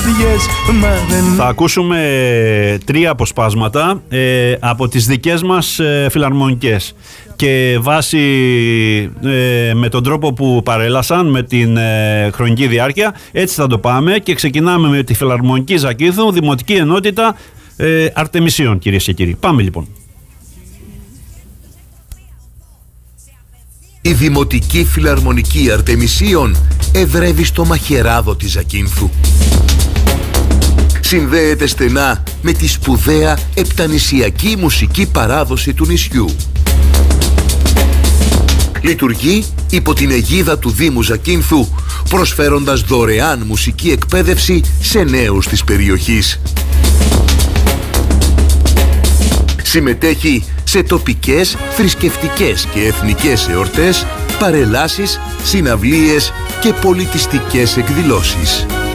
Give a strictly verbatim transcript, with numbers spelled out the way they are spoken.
Θα ακούσουμε τρία αποσπάσματα ε, από τις δικές μας ε, φιλαρμονικές. Και βάσει ε, με τον τρόπο που παρέλασαν, με την ε, χρονική διάρκεια, έτσι θα το πάμε και ξεκινάμε με τη Φιλαρμονική Ζακίνθου, Δημοτική Ενότητα ε, Αρτεμισίων, κυρίες και κύριοι. Πάμε λοιπόν. Η Δημοτική Φιλαρμονική Αρτεμισίων εδρεύει στο μαχαιράδο της Ζακίνθου. Συνδέεται στενά με τη σπουδαία επτανησιακή μουσική παράδοση του νησιού. Λειτουργεί υπό την αιγίδα του Δήμου Ζακίνθου, προσφέροντας δωρεάν μουσική εκπαίδευση σε νέους της περιοχής. Συμμετέχει σε τοπικές, θρησκευτικές και εθνικές εορτές, παρελάσεις, συναυλίες και πολιτιστικές εκδηλώσεις.